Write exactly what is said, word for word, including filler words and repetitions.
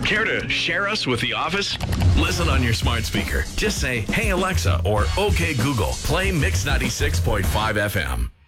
Care to share us with the office? Listen on your smart speaker. Just say, "Hey Alexa," or "Okay Google, play Mix ninety-six point five F M."